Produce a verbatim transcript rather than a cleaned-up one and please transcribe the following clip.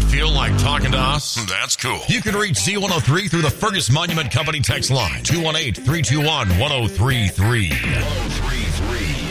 Feel like talking to us? That's cool. You can reach Z one oh three through the Fergus Monument Company text line, two one eight, three two one, one oh three three. one oh three three.